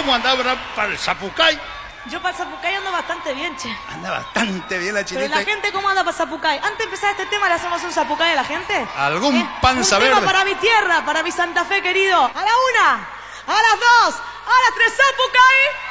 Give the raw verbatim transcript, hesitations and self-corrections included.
¿Cómo anda ahora para el Zapucay? Yo para el Zapucay ando bastante bien, che. Anda bastante bien la chinita. Pero la gente, ¿cómo anda para el Zapucay? Antes de empezar este tema, ¿le hacemos un Zapucay a la gente? ¿Algún ¿Eh? panza un verde? tema para mi tierra, para mi Santa Fe, querido. A la una, a las dos, a las tres, Zapucay.